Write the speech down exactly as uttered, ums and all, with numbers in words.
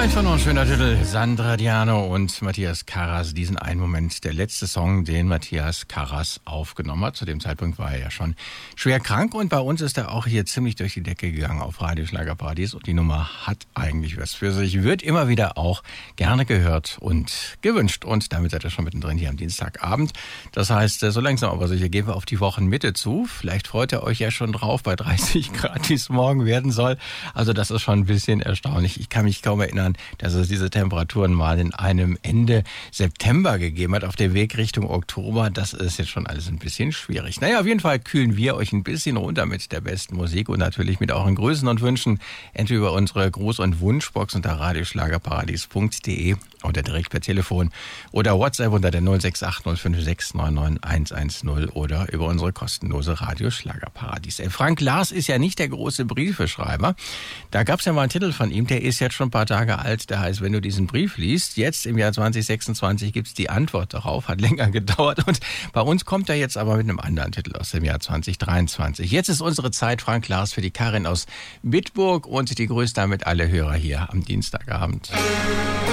Ein von uns schöner Titel, Sandra Diano und Matthias Karas, diesen einen Moment, der letzte Song, den Matthias Karas aufgenommen hat. Zu dem Zeitpunkt war er ja schon schwer krank und bei uns ist er auch hier ziemlich durch die Decke gegangen auf Radio Schlagerparadies und die Nummer hat eigentlich was für sich, wird immer wieder auch gerne gehört und gewünscht und damit seid ihr schon mittendrin hier am Dienstagabend. Das heißt, so langsam aber sicher gehen wir auf die Wochenmitte zu. Vielleicht freut ihr euch ja schon drauf bei dreißig Grad, wie es morgen werden soll. Also das ist schon ein bisschen erstaunlich. Ich kann mich kaum erinnern, dass es diese Temperaturen mal in einem Ende September gegeben hat, auf dem Weg Richtung Oktober. Das ist jetzt schon alles ein bisschen schwierig. Naja, auf jeden Fall kühlen wir euch ein bisschen runter mit der besten Musik und natürlich mit euren Grüßen und Wünschen. Entweder über unsere Gruß- und Wunschbox unter radioschlagerparadies punkt de oder direkt per Telefon oder WhatsApp unter der null sechs acht null fünf sechs neun neun eins eins null oder über unsere kostenlose Radioschlagerparadies. Frank Lars ist ja nicht der große Briefeschreiber. Da gab es ja mal einen Titel von ihm, der ist jetzt schon ein paar Tage alt. Der heißt, wenn du diesen Brief liest, jetzt im Jahr zwanzig sechsundzwanzig gibt es die Antwort darauf, hat länger gedauert. Und bei uns kommt er jetzt aber mit einem anderen Titel aus dem Jahr zwanzig dreiundzwanzig. Jetzt ist unsere Zeit, Frank Lars, für die Karin aus Bitburg und die grüßt damit alle Hörer hier am Dienstagabend.